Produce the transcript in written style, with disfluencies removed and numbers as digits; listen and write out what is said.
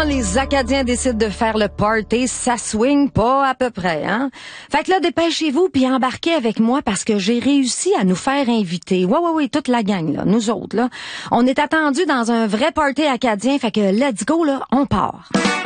quand les Acadiens décident de faire le party, ça swing pas à peu près, hein? Fait que là, dépêchez-vous puis embarquez avec moi parce que j'ai réussi à nous faire inviter. Oui, toute la gang, là, nous autres, là. On est attendus dans un vrai party acadien, fait que let's go, là, on part.